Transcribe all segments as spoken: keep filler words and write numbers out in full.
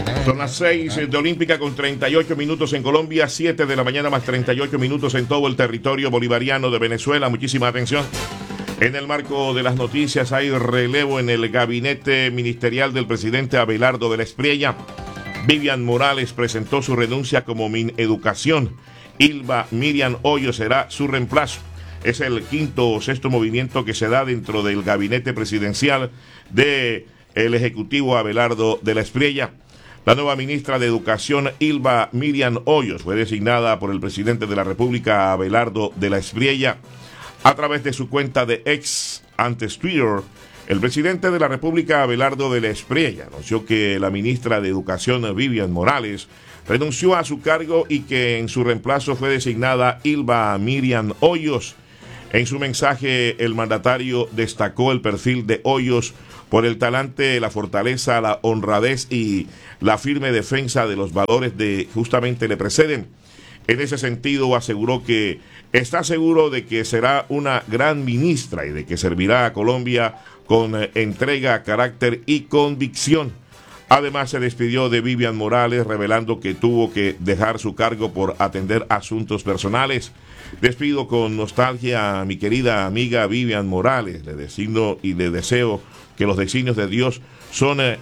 Son las seis de Olímpica con treinta y ocho minutos en Colombia, siete de la mañana más treinta y ocho minutos en todo el territorio bolivariano de Venezuela. Muchísima atención. En el marco de las noticias hay relevo en el gabinete ministerial del presidente Abelardo de la Espriella. Vivian Morales presentó su renuncia como Mineducación. Ilva Miriam Hoyos será su reemplazo. Es el quinto o sexto movimiento que se da dentro del gabinete presidencial del ejecutivo Abelardo de la Espriella. La nueva ministra de Educación, Ilva Miriam Hoyos, fue designada por el presidente de la República, Abelardo de la Espriella. A través de su cuenta de ex, antes Twitter, el presidente de la República, Abelardo de la Espriella, anunció que la ministra de Educación, Vivian Morales, renunció a su cargo y que en su reemplazo fue designada Ilva Miriam Hoyos. En su mensaje, el mandatario destacó el perfil de Hoyos por el talante, la fortaleza, la honradez y la firme defensa de los valores que justamente le preceden. En ese sentido, aseguró que está seguro de que será una gran ministra y de que servirá a Colombia con entrega, carácter y convicción. Además, se despidió de Vivian Morales, revelando que tuvo que dejar su cargo por atender asuntos personales. Despido con nostalgia a mi querida amiga Vivian Morales. Le designo y le deseo que los designios de Dios son eh,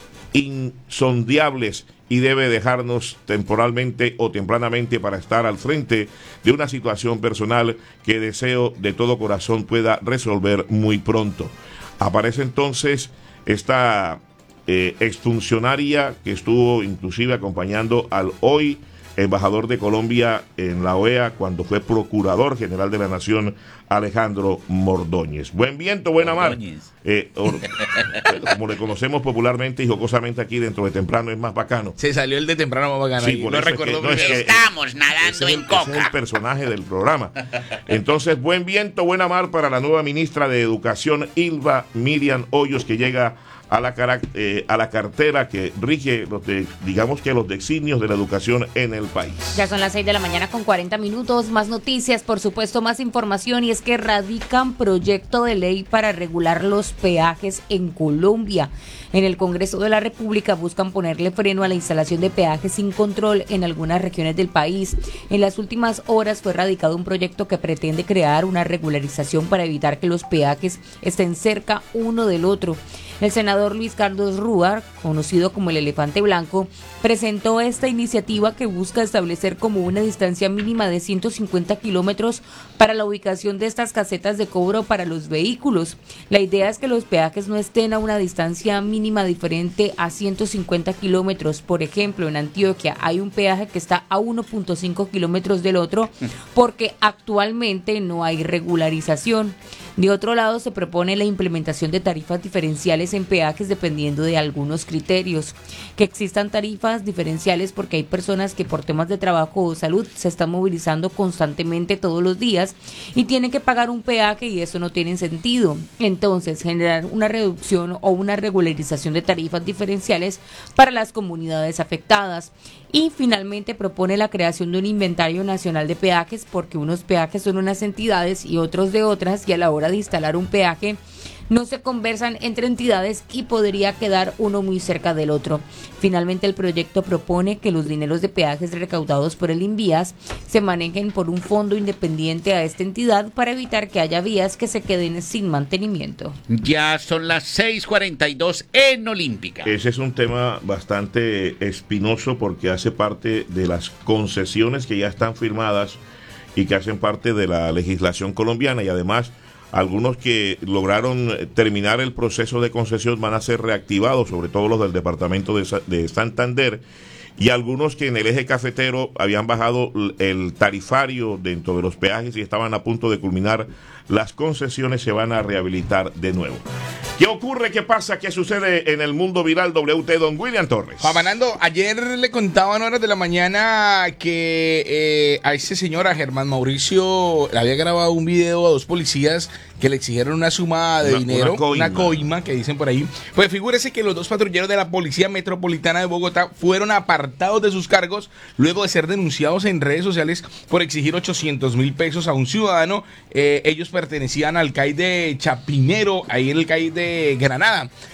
insondiables y debe dejarnos temporalmente o tempranamente para estar al frente de una situación personal que deseo de todo corazón pueda resolver muy pronto. Aparece entonces esta eh, exfuncionaria que estuvo inclusive acompañando al hoy embajador de Colombia en la O E A cuando fue procurador general de la Nación, Alejandro Mordóñez. Buen viento, buena mar. Eh, or, como le conocemos popularmente y jocosamente aquí dentro de temprano es más bacano. Se salió el de temprano más bacano. Sí, no recuerdo. Es que, no, es que, estamos nadando en el, coca. Ese es el personaje del programa. Entonces, buen viento, buena mar para la nueva ministra de Educación, Ilva Miriam Hoyos, que llega a la, cara, eh, a la cartera que rige, los de, digamos que los designios de la educación en el país. Ya son las seis de la mañana con cuarenta minutos, más noticias, por supuesto, más información, y es que radican proyecto de ley para regular los peajes en Colombia. En el Congreso de la República buscan ponerle freno a la instalación de peajes sin control en algunas regiones del país. En las últimas horas fue radicado un proyecto que pretende crear una regularización para evitar que los peajes estén cerca uno del otro. El senador Luis Carlos Rúa, conocido como el Elefante Blanco, presentó esta iniciativa que busca establecer como una distancia mínima de ciento cincuenta kilómetros para la ubicación de estas casetas de cobro para los vehículos. La idea es que los peajes no estén a una distancia mínima diferente a ciento cincuenta kilómetros. Por ejemplo, en Antioquia hay un peaje que está a uno punto cinco kilómetros del otro porque actualmente no hay regularización. De otro lado, se propone la implementación de tarifas diferenciales en peajes dependiendo de algunos criterios. Que existan tarifas diferenciales porque hay personas que por temas de trabajo o salud se están movilizando constantemente todos los días y tienen que pagar un peaje y eso no tiene sentido. Entonces, generar una reducción o una regularización de tarifas diferenciales para las comunidades afectadas. Y finalmente propone la creación de un inventario nacional de peajes porque unos peajes son unas entidades y otros de otras, y a la hora de instalar un peaje no se conversan entre entidades y podría quedar uno muy cerca del otro. Finalmente, el proyecto propone que los dineros de peajes recaudados por el INVIAS se manejen por un fondo independiente a esta entidad para evitar que haya vías que se queden sin mantenimiento. Ya son las seis cuarenta y dos en Olímpica. Ese es un tema bastante espinoso porque hace parte de las concesiones que ya están firmadas y que hacen parte de la legislación colombiana, y además algunos que lograron terminar el proceso de concesión van a ser reactivados, sobre todo los del departamento de, de Santander, y algunos que en el eje cafetero habían bajado el tarifario dentro de los peajes y estaban a punto de culminar las concesiones, se van a rehabilitar de nuevo. ¿Qué ocurre? ¿Qué pasa? ¿Qué sucede en el mundo viral? W T, don William Torres. Juan Fernando, ayer le contaban horas de la mañana que eh, a ese señor, a Germán Mauricio, le había grabado un video a dos policías que le exigieron una suma de una, dinero, una coima. una coima, que dicen por ahí. Pues figúrese que los dos patrulleros de la Policía Metropolitana de Bogotá fueron apartados de sus cargos luego de ser denunciados en redes sociales por exigir ochocientos mil pesos a un ciudadano. Eh, ellos pertenecían al C A I de Chapinero, ahí en el C A I de Granada.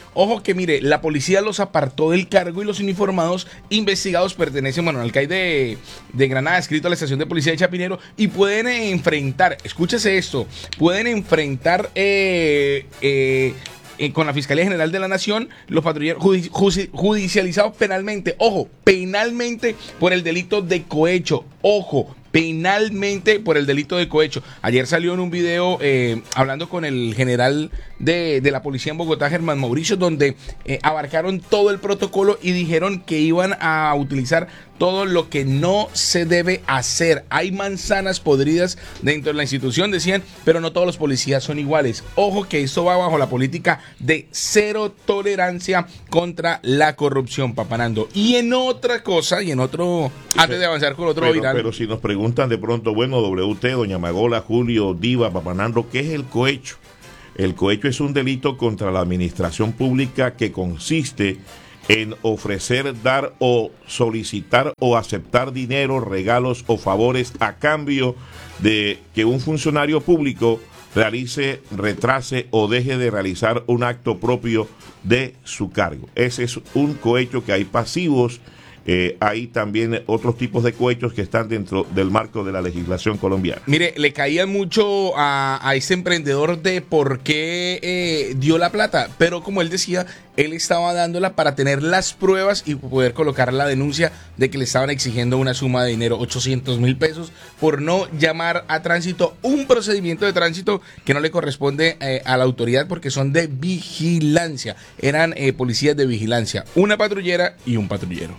Ojo que mire, la policía los apartó del cargo y los uniformados investigados pertenecen, bueno, al alcaide de, de Granada, escrito a la estación de policía de Chapinero, y pueden eh, enfrentar, escúchese esto, pueden enfrentar eh, eh, eh, con la Fiscalía General de la Nación los patrulleros judi- judi- judicializados penalmente, ojo, penalmente por el delito de cohecho, ojo, penalmente por el delito de cohecho. Ayer salió en un video eh, hablando con el general de, de la policía en Bogotá, Germán Mauricio, donde eh, abarcaron todo el protocolo y dijeron que iban a utilizar todo lo que no se debe hacer. Hay manzanas podridas dentro de la institución, decían, pero no todos los policías son iguales. Ojo que esto va bajo la política de cero tolerancia contra la corrupción, Papanando. Y en otra cosa, y en otro, antes de avanzar con otro pero, viral. pero si nos preguntan de pronto, bueno, W T, Doña Magola, Julio, Diva, Papanando, ¿qué es el cohecho? El cohecho es un delito contra la administración pública que consiste en ofrecer, dar o solicitar o aceptar dinero, regalos o favores a cambio de que un funcionario público realice, retrase o deje de realizar un acto propio de su cargo. Ese es un cohecho que hay pasivos. Eh, hay también otros tipos de cohechos que están dentro del marco de la legislación colombiana. Mire, le caía mucho a, a ese emprendedor de por qué eh, dio la plata, pero como él decía, él estaba dándola para tener las pruebas y poder colocar la denuncia de que le estaban exigiendo una suma de dinero, ochocientos mil pesos, por no llamar a tránsito un procedimiento de tránsito que no le corresponde eh, a la autoridad porque son de vigilancia, eran eh, policías de vigilancia, una patrullera y un patrullero.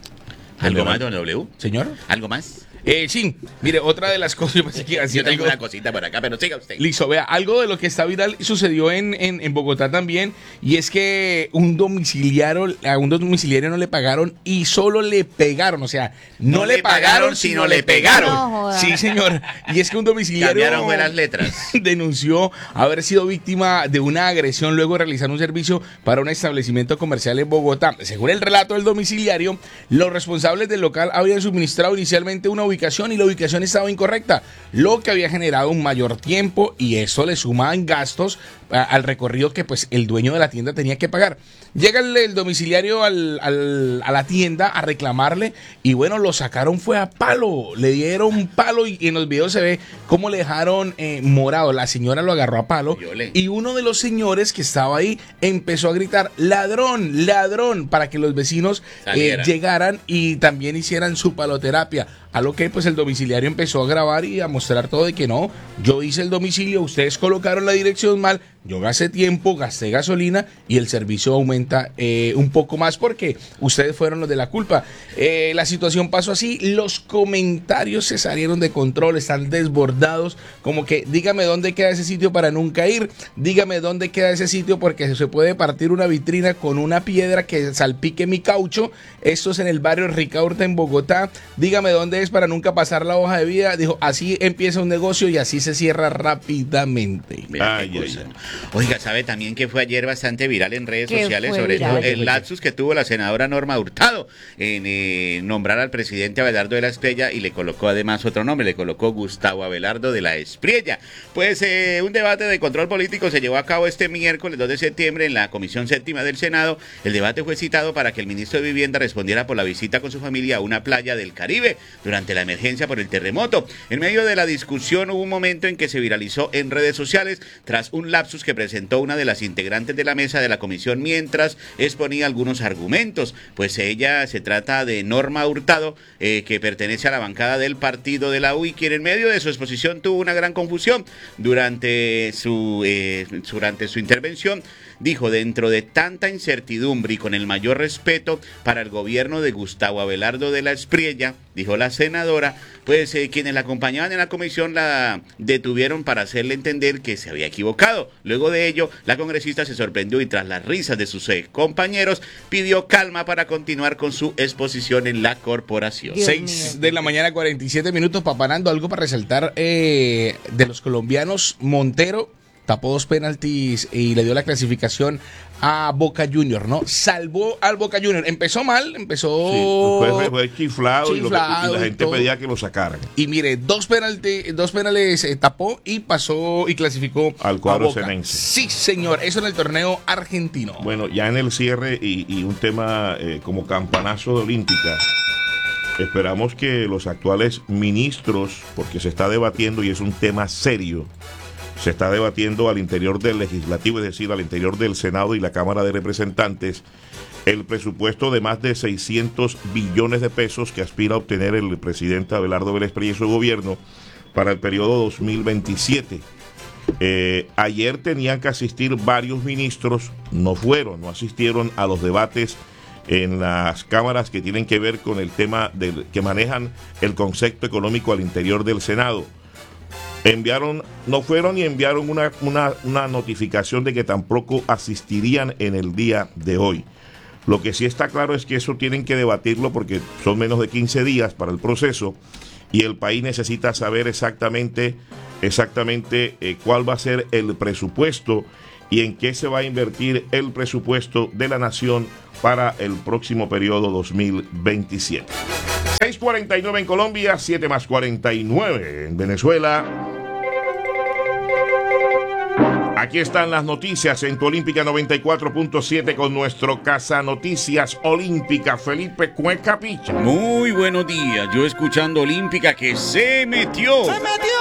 ¿Algo más, don W? ¿Señor? ¿Algo más? Eh, sí, mire, otra de las cosas, yo pensé que iba a decir Yo tengo algo. una cosita por acá, pero siga usted. Listo, vea, algo de lo que está viral sucedió en, en, en Bogotá también, y es que un domiciliario, a un domiciliario no le pagaron y solo le pegaron, o sea, no, No le le pagaron, pagaron, sino sino le le pegaron. pegaron. No joda. Sí, señor, y es que un domiciliario Cambiaron buenas letras. denunció haber sido víctima de una agresión luego de realizar un servicio para un establecimiento comercial en Bogotá. Según el relato del domiciliario, los responsables del local habían suministrado inicialmente una ubicación y la ubicación estaba incorrecta, lo que había generado un mayor tiempo y eso le sumaban gastos a, al recorrido que pues el dueño de la tienda tenía que pagar. Llega el, el domiciliario al, al, a la tienda a reclamarle y bueno, lo sacaron fue a palo, le dieron palo y, y en los videos se ve cómo le dejaron eh, morado, la señora lo agarró a palo Yole. y uno de los señores que estaba ahí empezó a gritar ladrón, ladrón, para que los vecinos eh, Salieran. llegaran y también hicieran su paloterapia. A lo que pues el domiciliario empezó a grabar y a mostrar todo de que no, yo hice el domicilio, ustedes colocaron la dirección mal, yo gasté tiempo, gasté gasolina y el servicio aumenta eh, un poco más porque ustedes fueron los de la culpa. Eh, la situación pasó así, los comentarios se salieron de control, están desbordados, como que dígame dónde queda ese sitio para nunca ir, dígame dónde queda ese sitio porque se puede partir una vitrina con una piedra que salpique mi caucho, esto es en el barrio Ricaurte en Bogotá, dígame dónde es para nunca pasar la hoja de vida. Dijo, así empieza un negocio y así se cierra rápidamente. Mira Ay, qué ay, cosa, ay. ¿no? Oiga, ¿sabe también que fue ayer bastante viral en redes ¿Qué sociales fue sobre viral? todo el lapsus que tuvo la senadora Norma Hurtado en eh, nombrar al presidente Abelardo de la Espriella y le colocó además otro nombre, le colocó Gustavo Abelardo de la Espriella? Pues eh, un debate de control político se llevó a cabo este miércoles dos de septiembre en la Comisión Séptima del Senado. El debate fue citado para que el ministro de Vivienda respondiera por la visita con su familia a una playa del Caribe durante la emergencia por el terremoto. En medio de la discusión hubo un momento en que se viralizó en redes sociales tras un lapsus que presentó una de las integrantes de la mesa de la comisión mientras exponía algunos argumentos. Pues ella se trata de Norma Hurtado, eh, que pertenece a la bancada del partido de la U y quien en medio de su exposición tuvo una gran confusión. Durante su, eh, durante su intervención dijo, dentro de tanta incertidumbre y con el mayor respeto para el gobierno de Gustavo Abelardo de la Espriella, dijo la senadora, pues eh, quienes la acompañaban en la comisión la detuvieron para hacerle entender que se había equivocado. Luego de ello, la congresista se sorprendió y tras las risas de sus eh, compañeros, pidió calma para continuar con su exposición en la corporación. Dios seis mío. de la mañana, cuarenta y siete minutos, Papanando, algo para resaltar eh, de los colombianos. Montero tapó dos penaltis y le dio la clasificación a Boca Junior, ¿no? Salvó al Boca Junior. Empezó mal, empezó Sí, fue, fue chiflado, y, lo que- chiflado y la y gente todo. pedía que lo sacaran. Y mire, dos penaltis, dos penales eh, tapó y pasó y clasificó Al cuadro a Boca. cenense. Sí, señor, eso en el torneo argentino. Bueno, ya en el cierre y, y un tema eh, como campanazo de Olímpica, esperamos que los actuales ministros, porque se está debatiendo y es un tema serio, se está debatiendo al interior del legislativo, es decir, al interior del Senado y la Cámara de Representantes, el presupuesto de más de seiscientos billones de pesos que aspira a obtener el presidente Abelardo Vélez Prey y su gobierno para el periodo dos mil veintisiete. Eh, ayer tenían que asistir varios ministros, no fueron, no asistieron a los debates en las cámaras que tienen que ver con el tema del, que manejan el concepto económico al interior del Senado. Enviaron, no fueron y enviaron una, una, una notificación de que tampoco asistirían en el día de hoy. Lo que sí está claro es que eso tienen que debatirlo porque son menos de quince días para el proceso y el país necesita saber exactamente, exactamente eh, cuál va a ser el presupuesto y en qué se va a invertir el presupuesto de la nación para el próximo periodo dos mil veintisiete. seis cuarenta y nueve en Colombia, siete más cuarenta y nueve en Venezuela. Aquí están las noticias en tu Olímpica noventa y cuatro punto siete con nuestro Casa Noticias Olímpica, Felipe Cueca Picha. Muy buenos días, yo escuchando Olímpica que se metió. ¡Se metió!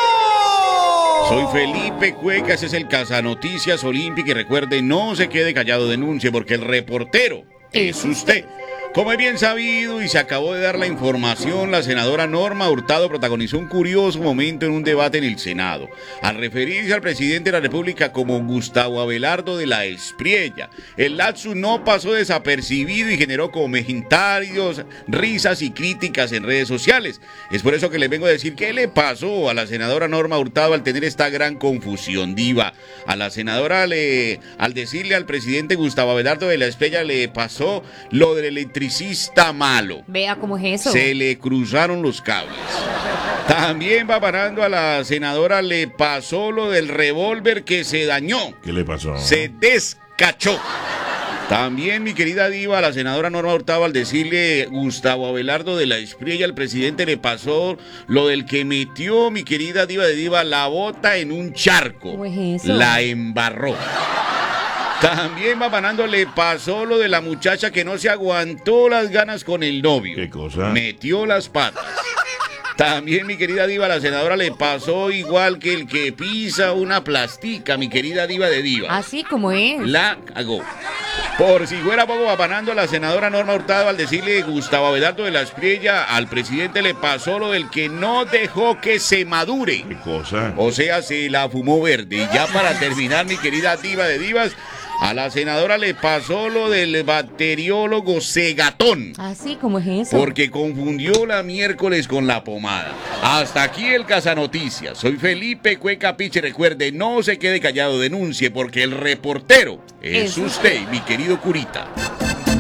Soy Felipe Cueca, ese es el Casa Noticias Olímpica y recuerde, no se quede callado, denuncie porque el reportero es usted. Como es bien sabido y se acabó de dar la información, la senadora Norma Hurtado protagonizó un curioso momento en un debate en el Senado, al referirse al presidente de la República como Gustavo Abelardo de la Espriella. El lapsus no pasó desapercibido y generó comentarios, risas y críticas en redes sociales. Es por eso que les vengo a decir qué le pasó a la senadora Norma Hurtado al tener esta gran confusión, diva. A la senadora, le, al decirle al presidente Gustavo Abelardo de la Espriella, le pasó lo del electricidad malo. Vea cómo es eso. Se le cruzaron los cables. También va parando a la senadora, le pasó lo del revólver que se dañó. ¿Qué le pasó? Se descachó. También, mi querida diva, a la senadora Norma Hurtado, al decirle Gustavo Abelardo de la Espriella al presidente, le pasó lo del que metió, mi querida diva de diva, la bota en un charco. ¿Cómo es eso? La embarró. También, Babanando, le pasó lo de la muchacha que no se aguantó las ganas con el novio. ¿Qué cosa? Metió las patas. También, mi querida diva, a la senadora le pasó igual que el que pisa una plastica, mi querida diva de diva. Así como es. La cagó. Por si fuera poco, Babanando, la senadora Norma Hurtado, al decirle Gustavo Abelardo de la Espriella, al presidente le pasó lo del que no dejó que se madure. ¿Qué cosa? O sea, se la fumó verde. Y ya para terminar, mi querida diva de divas, a la senadora le pasó lo del bacteriólogo Segatón. Así como es eso. Porque confundió la miércoles con la pomada. Hasta aquí el Casanoticias. Soy Felipe Cueca Piche. Recuerde, no se quede callado, denuncie, porque el reportero es, Es usted, mi querido curita.